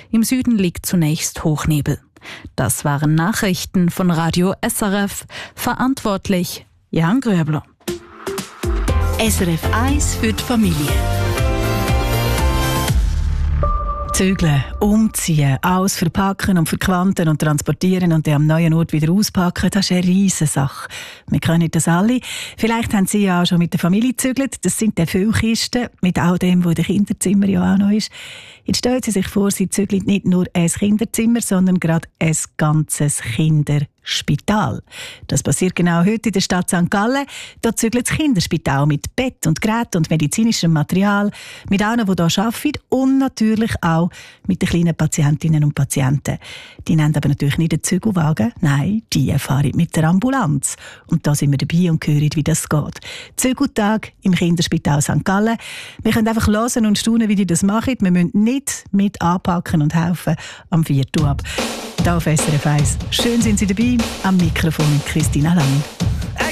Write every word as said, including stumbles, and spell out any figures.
Im Süden liegt zunächst Hochnebel. Das waren Nachrichten von Radio S R F. Verantwortlich Jan Gröbler. S R F eins für die Familie. Zügeln, umziehen, alles verpacken und verquanten und transportieren und dann am neuen Ort wieder auspacken, das ist eine Riesensache. Wir können das alle. Vielleicht haben Sie ja auch schon mit der Familie gezügelt. Das sind die viele Kisten mit all dem, was in den Kinderzimmer ja auch noch ist. Jetzt stellen Sie sich vor, Sie zügeln nicht nur ein Kinderzimmer, sondern gerade ein ganzes Kinderspital. Das passiert genau heute in der Stadt Sankt Gallen. Da zügelt das Kinderspital mit Bett und Geräten und medizinischem Material, mit allen, die hier arbeiten und natürlich auch mit den kleinen Patientinnen und Patienten. Die nehmen aber natürlich nicht den Zügelwagen, nein, die fahren mit der Ambulanz. Und da sind wir dabei und hören, wie das geht. Zügeltag im Kinderspital Sankt Gallen. Wir können einfach hören und staunen, wie die das machen. Wir müssen nicht mit anpacken und helfen am Viertel ab. Hier auf S R F eins. Schön sind Sie dabei. Am Mikrofon Christina Lang.